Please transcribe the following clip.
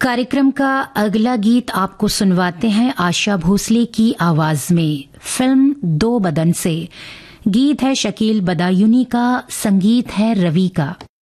कार्यक्रम का अगला गीत आपको सुनवाते हैं आशा भोसले की आवाज में, फिल्म दो बदन से। गीत है शकील बदायूनी का, संगीत है रवि का।